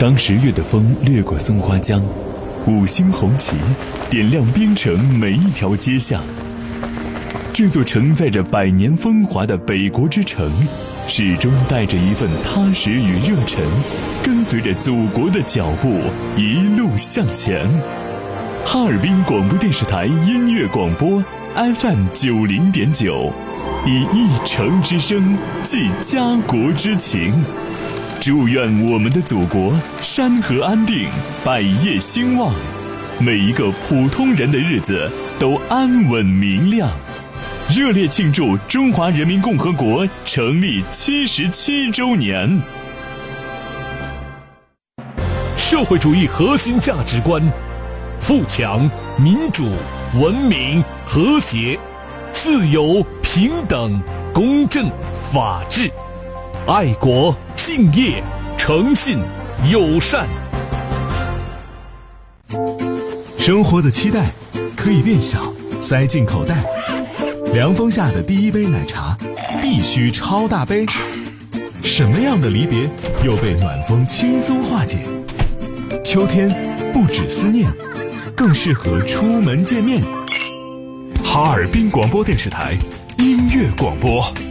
当10月的风掠过松花江，5星红旗点亮边城每一条街巷。这座承载着100年风华的北国之城，始终带着一份踏实与热忱，跟随着祖国的脚步一路向前。哈尔滨广播电视台音乐广播 FM 90.9，以一城之声寄家国之情。祝愿我们的祖国山河安定，百业兴旺，每一个普通人的日子都安稳明亮。热烈庆祝中华人民共和国成立77周年。 社会主义核心价值观：富强、民主、文明、和谐、自由、平等、公正、法治、爱国、敬业、诚信、友善。 生活的期待可以变小，塞进口袋。凉风下的第一杯奶茶必须超大杯。什么样的离别又被暖风轻松化解？秋天不止思念，更适合出门见面。 哈尔滨广播电视台音乐广播。